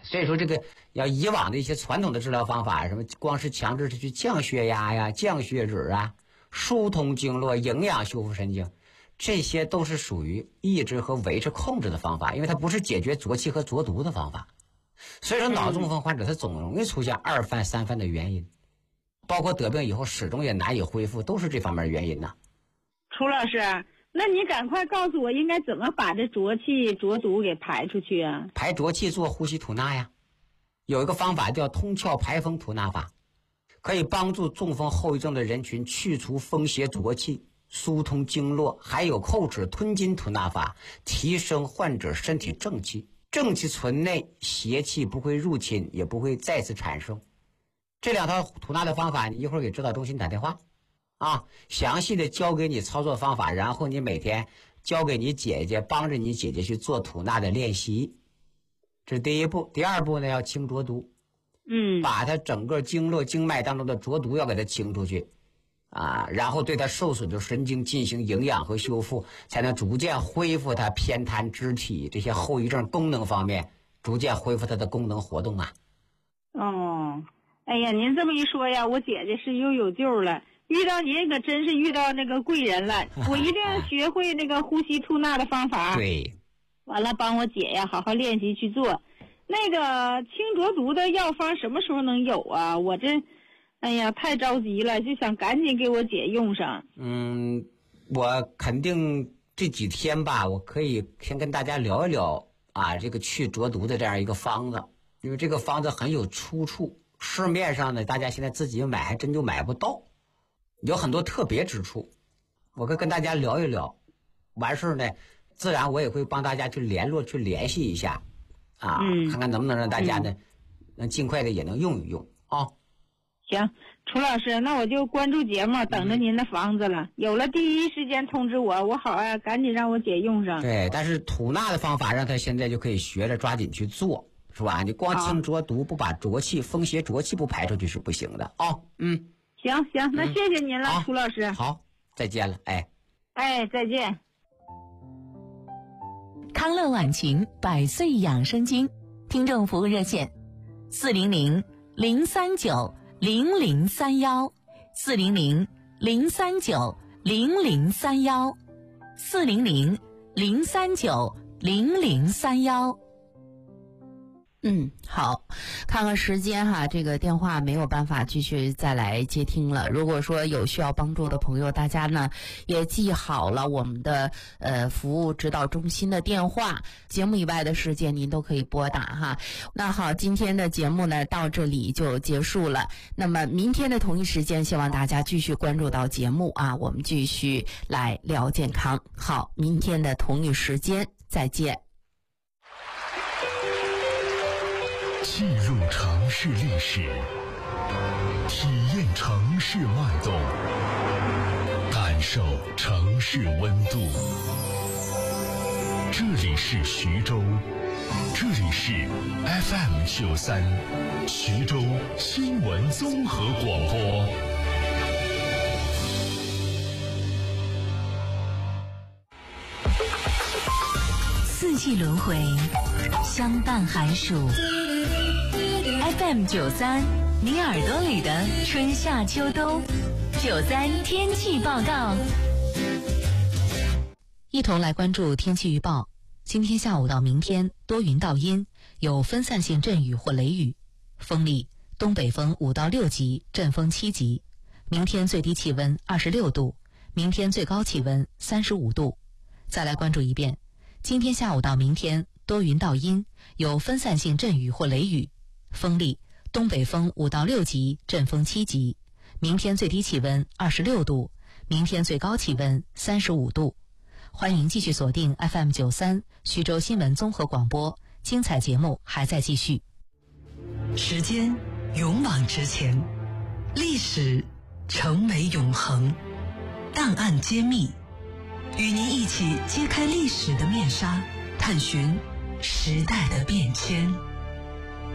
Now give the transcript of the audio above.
所以说这个要以往的一些传统的治疗方法，什么光是强制去降血压呀、降血脂啊、疏通经络、营养修复神经，这些都是属于抑制和维持控制的方法，因为它不是解决浊气和浊毒的方法。所以说脑中风患者他总容易出现2犯3犯的原因，包括得病以后始终也难以恢复，都是这方面的原因呢。 楚老师，那你赶快告诉我应该怎么把这浊气浊毒给排出去啊？ 排浊气做呼吸吐纳呀，有一个方法叫通窍排风吐纳法，可以帮助中风后遗症的人群去除风邪浊气，疏通经络。还有扣齿吞津吐纳法，提升患者身体正气，正气存内，邪气不会入侵，也不会再次产生。这2套吐纳的方法，你一会儿给指导中心打电话啊，详细的教给你操作方法，然后你每天交给你姐姐，帮着你姐姐去做吐纳的练习。这是第一步。第二步呢，要清浊毒，把它整个经络经脉当中的浊毒要给它清出去啊，然后对它受损的神经进行营养和修复，才能逐渐恢复它偏瘫肢体这些后遗症功能方面，逐渐恢复它的功能活动啊。 哦，哎呀，您这么一说呀，我姐姐是又有救了。遇到您可真是遇到那个贵人了，我一定要学会那个呼吸吐纳的方法。 对， 完了帮我姐呀好好练习去做。那个清浊毒的药方什么时候能有啊？我这哎呀太着急了，就想赶紧给我姐用上。 我肯定这几天吧，我可以先跟大家聊一聊啊，这个去浊毒的这样一个方子，因为这个方子很有出处，市面上呢大家现在自己买还真就买不到，有很多特别之处，我会跟大家聊一聊。完事呢，自然我也会帮大家去联络去联系一下啊，看看能不能让大家呢能尽快的也能用一用啊。 行，楚老师，那我就关注节目，等着您的方子了。有了第一时间通知我，我好啊，赶紧让我姐用上。 对，但是吐纳的方法让他现在就可以学着抓紧去做，是吧？你光清浊毒不把浊气、风邪浊气不排出去是不行的啊。 行，那谢谢您了，楚老师。 好，再见了， 再见。 康乐晚晴100岁养生经听众服务热线400-039-0031，400-039-0031。 好，看看时间哈，这个电话没有办法继续再来接听了。如果说有需要帮助的朋友，大家呢也记好了我们的服务指导中心的电话，节目以外的时间您都可以拨打哈。那好，今天的节目呢到这里就结束了。那么明天的同一时间，希望大家继续关注到节目啊，我们继续来聊健康。好，明天的同一时间再见。 记录城市历史，体验城市脉动，感受城市温度。这里是徐州，这里是 FM93 徐州新闻综合广播。 四季轮回，相伴寒暑。FM93，你耳朵里的春夏秋冬。93天气报告。一同来关注天气预报。今天下午到明天多云到阴，有分散性阵雨或雷雨，风力东北风5到6级，阵风7级。明天最低气温26度，明天最高气温35度。再来关注一遍，今天下午到明天多云到阴，有分散性阵雨或雷雨，风力东北风5到6级，阵风7级。明天最低气温26度，明天最高气温35度。欢迎继续锁定 FM93 徐州新闻综合广播，精彩节目还在继续。 时间勇往直前，历史成为永恒，档案揭秘，与您一起揭开历史的面纱，探寻时代的变迁。